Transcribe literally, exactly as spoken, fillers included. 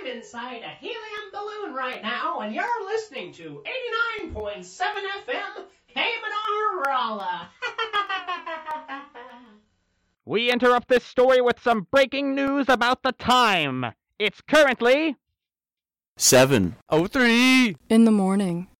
inside a helium balloon right now, and you're listening to eighty-nine point seven F M, Cayman Rala. We interrupt this story with some breaking news about the time. It's currently seven oh three in the morning.